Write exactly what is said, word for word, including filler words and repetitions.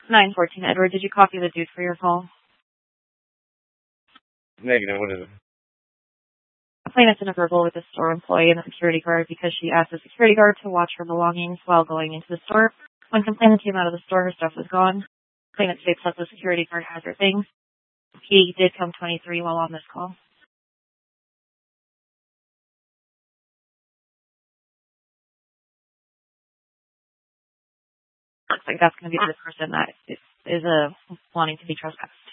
nine fourteen, Edward, did you copy the dude for your call? Negative, what is it? A plaintiff's in a verbal with a store employee and a security guard because she asked the security guard to watch her belongings while going into the store. When complainant came out of the store, her stuff was gone. Plaintiff states that the security guard has her things. He did come twenty-three while on this call. Looks like that's going to be the person that is, is uh, wanting to be trespassed.